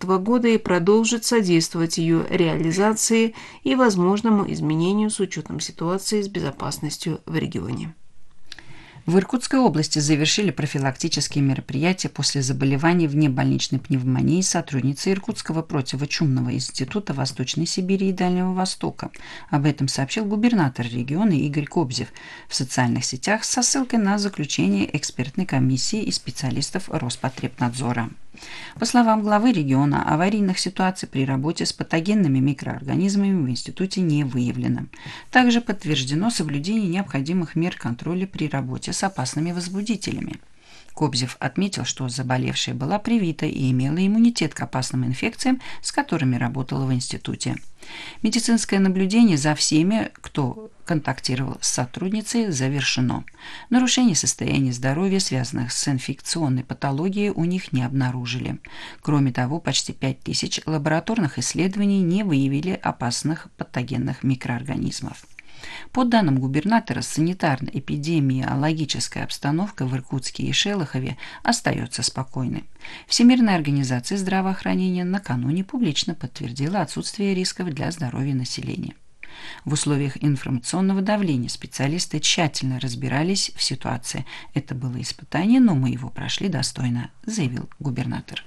года и продолжит содействовать ее реализации и возможному изменению с учетом ситуации с безопасностью в регионе. В Иркутской области завершили профилактические мероприятия после заболеваний внебольничной пневмонией сотрудницы Иркутского противочумного института Восточной Сибири и Дальнего Востока. Об этом сообщил губернатор региона Игорь Кобзев в социальных сетях со ссылкой на заключение экспертной комиссии и специалистов Роспотребнадзора. По словам главы региона, аварийных ситуаций при работе с патогенными микроорганизмами в институте не выявлено. Также подтверждено соблюдение необходимых мер контроля при работе с опасными возбудителями. Кобзев отметил, что заболевшая была привита и имела иммунитет к опасным инфекциям, с которыми работала в институте. Медицинское наблюдение за всеми, кто контактировал с сотрудницей, завершено. Нарушений состояния здоровья, связанных с инфекционной патологией, у них не обнаружили. Кроме того, почти 5000 лабораторных исследований не выявили опасных патогенных микроорганизмов. По данным губернатора, санитарно-эпидемиологическая обстановка в Иркутске и Шелохове остается спокойной. Всемирная организация здравоохранения накануне публично подтвердила отсутствие рисков для здоровья населения. В условиях информационного давления специалисты тщательно разбирались в ситуации. Это было испытание, но мы его прошли достойно, заявил губернатор.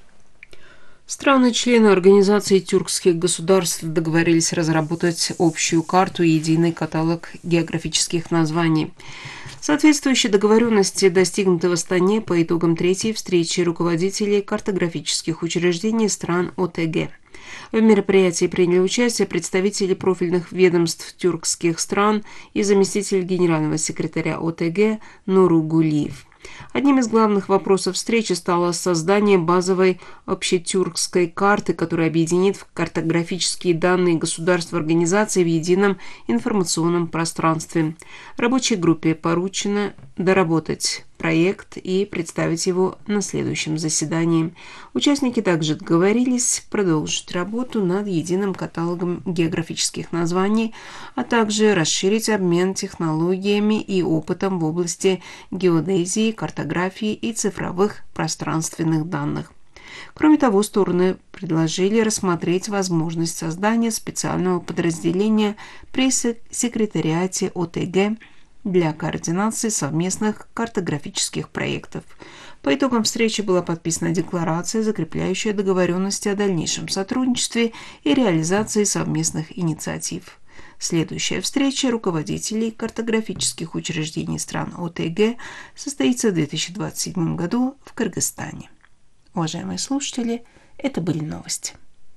Страны-члены Организации тюркских государств договорились разработать общую карту и единый каталог географических названий. Соответствующие договоренности достигнуты в Астане по итогам третьей встречи руководителей картографических учреждений стран ОТГ. В мероприятии приняли участие представители профильных ведомств тюркских стран и заместитель генерального секретаря ОТГ Нуру Гулиев. Одним из главных вопросов встречи стало создание базовой общетюркской карты, которая объединит картографические данные государств и организаций в едином информационном пространстве. Рабочей группе поручено доработать проект и представить его на следующем заседании. Участники также договорились продолжить работу над единым каталогом географических названий, а также расширить обмен технологиями и опытом в области геодезии, картографии и цифровых пространственных данных. Кроме того, стороны предложили рассмотреть возможность создания специального подразделения при секретариате ОТГ для координации совместных картографических проектов. По итогам встречи была подписана декларация, закрепляющая договоренности о дальнейшем сотрудничестве и реализации совместных инициатив. Следующая встреча руководителей картографических учреждений стран ОТГ состоится в 2027 году в Кыргызстане. Уважаемые слушатели, это были новости.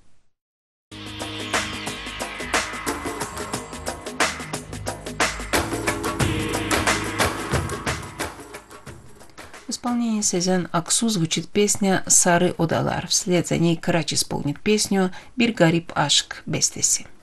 В исполнении Сезен Аксу звучит песня «Сары Одалар». Вслед за ней Карач исполнит песню «Bir garip aşk bestesi».